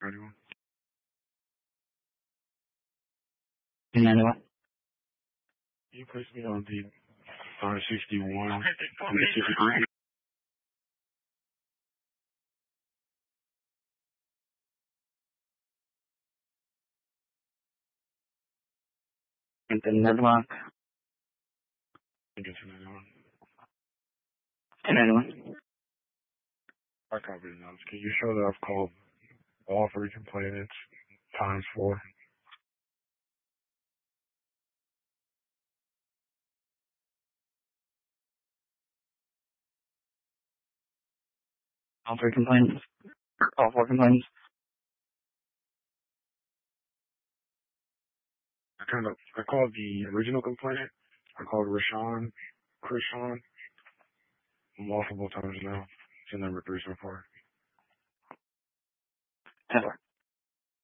Anyone? Another one? You placed me on the 561 Mississippi Green. Another one? I guess another one. Another one? I copy the notes. Can you show that I've called all three complainants times 4? All 3 complaints? All 4 complaints? I called the original complainant. I called Krishan, multiple times now. It's number 3 so far. Ever.